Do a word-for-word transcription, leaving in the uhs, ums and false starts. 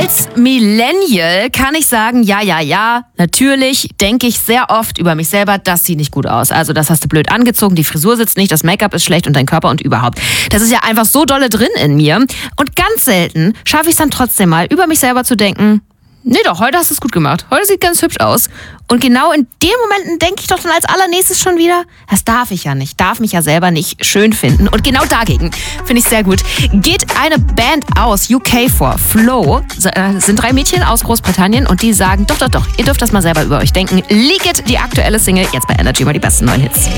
Als Millennial kann ich sagen, ja, ja, ja, natürlich denke ich sehr oft über mich selber, das sieht nicht gut aus. Also das hast du blöd angezogen, die Frisur sitzt nicht, das Make-up ist schlecht und dein Körper und überhaupt. Das ist ja einfach so dolle drin in mir. Und ganz selten schaffe ich es dann trotzdem mal, über mich selber zu denken, nee doch, heute hast du es gut gemacht. Heute sieht ganz hübsch aus. Und genau in den Momenten denke ich doch dann als allernächstes schon wieder, das darf ich ja nicht, darf mich ja selber nicht schön finden. Und genau dagegen finde ich sehr gut. Geht eine Band aus U K vor, Flow, sind drei Mädchen aus Großbritannien und die sagen, doch, doch, doch, ihr dürft das mal selber über euch denken. Leak It, die aktuelle Single, jetzt bei Energy mal die besten neuen Hits.